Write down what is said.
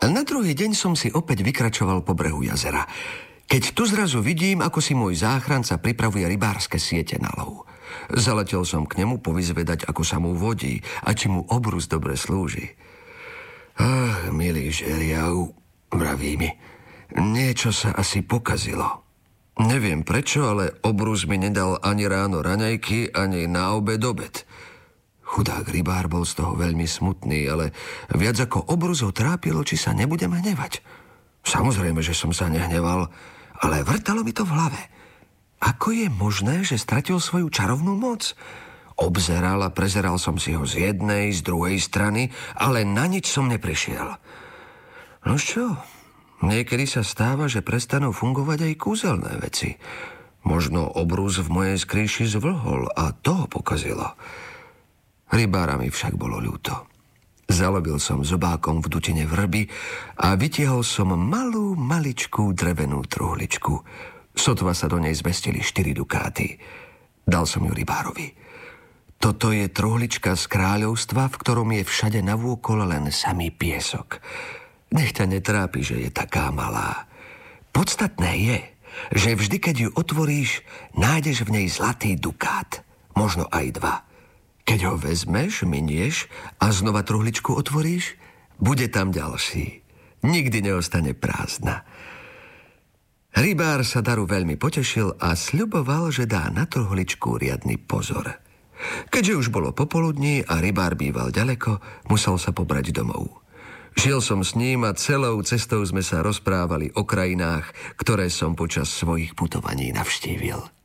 Na druhý deň som si opäť vykračoval po brehu jazera, keď tu zrazu vidím, ako si môj záchranca pripravuje rybárske siete na lov. Zaletel som k nemu povyzvedať, ako sa mu vodí a či mu obrus dobre slúži. Milý žeriav, vraví mi, niečo sa asi pokazilo. Neviem prečo, ale obrus mi nedal ani ráno raňajky, ani na obed. Chudák rybár bol z toho veľmi smutný, ale viac ako obrus ho trápilo, či sa nebudem hnevať. Samozrejme, že som sa nehneval, ale vrtalo mi to v hlave. Ako je možné, že stratil svoju čarovnú moc? Obzeral a prezeral som si ho z jednej, z druhej strany, ale na nič som neprišiel. No čo? Niekedy sa stáva, že prestanú fungovať aj kúzelné veci. Možno obrus v mojej skrýši zvlhol a to ho pokazilo. Rybára mi však bolo ľúto. Zalobil som zobákom v dutine vrby a vytiahol som malú, maličkú drevenú truhličku. Sotva sa do nej zmestili 4 dukáty. Dal som ju rybárovi. Toto je truhlička z kráľovstva, v ktorom je všade navôkol len samý piesok. Nech ťa netrápi, že je taká malá. Podstatné je, že vždy, keď ju otvoríš, nájdeš v nej zlatý dukát. Možno aj 2. Keď ho vezmeš, minieš a znova truhličku otvoríš, bude tam ďalší. Nikdy neostane prázdna. Rybár sa daru veľmi potešil a sľuboval, že dá na truhličku riadny pozor. Keďže už bolo popoludní a rybár býval ďaleko, musel sa pobrať domov. Žil som s ním a celou cestou sme sa rozprávali o krajinách, ktoré som počas svojich putovaní navštívil.